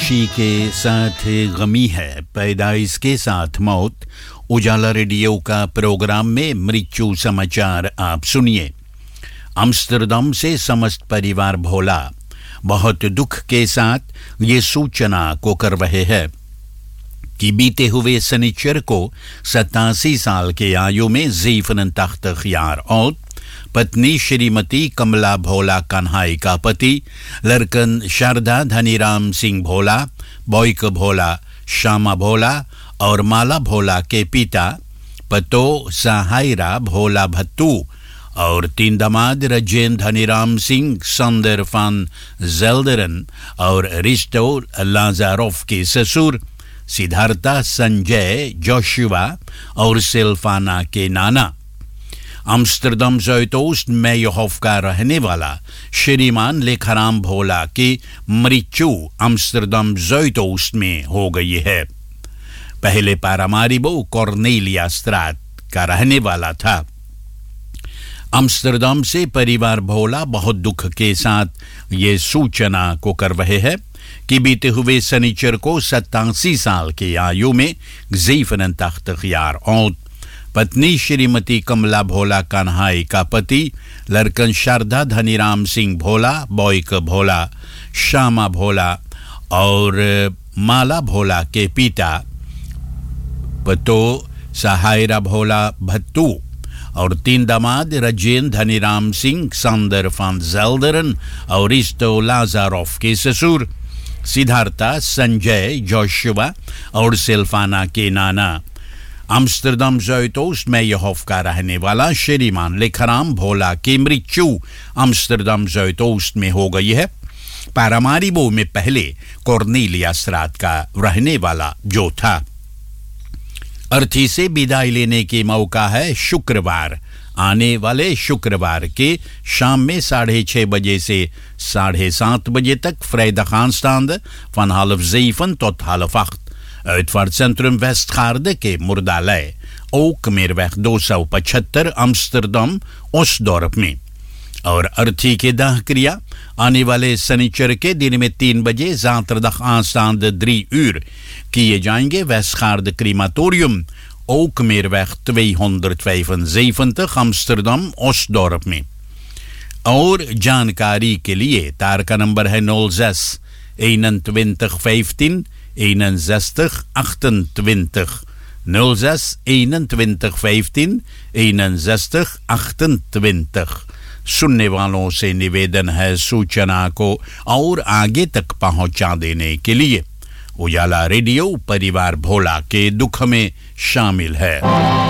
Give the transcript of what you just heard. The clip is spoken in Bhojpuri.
खुशी के साथ गमी है, पैदाइश के साथ मौत। उजाला रेडियो का प्रोग्राम में मृत्यु समाचार आप सुनिए। अम्स्टरडम से समस्त परिवार भोला बहुत दुख के साथ ये सूचना को कर रहे हैं कि बीते हुए शनिचर को 87 साल के आयु में जीवन तख्त खियार और पत्नी श्रीमती कमला भोला कन्हाई का पति लड़कन शारदा धनीराम सिंह भोला, बॉयक भोला, श्यामा भोला और माला भोला के पिता पतो सहायरा भोला भत्तू और 3 दामाद रजेन धनीराम सिंह, संदर फान जेल्डरन और रिस्टो लाजारोफ के ससुर सिद्धार्था संजय जोशुआ और सिल्फाना के नाना। अम्स्टरडम ज़ोइटोस्ट मेयरहोफ का रहने वाला श्रीमान लेखाराम भोला की मृत्यु अम्स्टरडम ज़ोइटोस्ट में हो गई है। पहले पारामारिबो कॉर्नेलिया स्ट्राट का रहने वाला था। अम्स्टरडम से परिवार भोला बहुत दुख के साथ ये सूचना को कर रहे हैं कि बीते हुए शनिचर को 87 साल की आयु में जीवन तख्त खियार और पत्नी श्रीमती कमला भोला कन्हाई का पति लड़कन शारदा धनीराम सिंह भोला, बॉयक भोला, श्यामा भोला और माला भोला के पिता पतो सहायरा भोला भत्तू और 3 दामाद रजेन धनीराम सिंह, संदर फान जेल्डरन और रिस्टो लाजारोफ के ससुर सिद्धार्था संजय जोशुआ और सिल्फाना के नाना। अम्स्टरडम ज़ोइटोस्ट मेयरहोफ का रहने वाला श्रीमान लेखाराम भोला की मृत्यु अम्स्टरडम ज़ोइटोस्ट में हो गई है। पारामारिबो में पहले कॉर्नेलिया स्ट्राट का रहने वाला जो था। अर्थी से विदाई लेने की मौका है शुक्रवार, आने वाले शुक्रवार के शाम में 6:30 बजे से 7:30 बजे तक फ्रेडखानस्तांद van half 7 tot half 8 Uitvaartcentrum Westgaarde के मुर्दालय ओकमेरweg 275 अम्स्टरडम ओसडोर्प में। और अर्थी के दाह क्रिया आने वाले शनिचर के दिन में 3 बजे zaterdag aanstaande 3 uur किए जाएंगे वेस्टगार्ड क्रीमाटोरियम ओकमेरweg 275 अम्स्टरडम ओसडोर्प में। और जानकारी के लिए तार का नंबर है 06 21 15 61 28 06 21 15 61 28। सुनने वालों से निवेदन है सूचना को और आगे तक पहुंचा देने के लिए। उजाला रेडियो परिवार भोला के दुख में शामिल है।